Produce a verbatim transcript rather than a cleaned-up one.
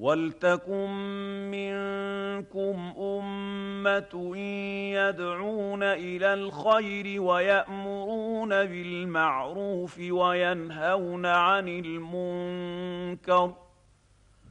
وَلْتَكُن مِّنكُمْ أُمَّةٌ يَدْعُونَ إِلَى الْخَيْرِ وَيَأْمُرُونَ بِالْمَعْرُوفِ وَيَنْهَوْنَ عَنِ الْمُنكَرِ ۚ